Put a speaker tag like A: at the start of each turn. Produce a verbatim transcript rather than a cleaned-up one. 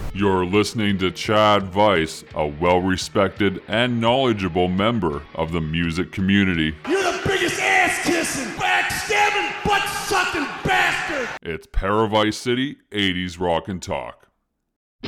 A: You're listening to Chad Weiss, a well-respected and knowledgeable member of the music community.
B: You're the biggest ass-kissing, backstabbing, butt-sucking bastard!
A: It's Paradise City eighties Rock and Talk.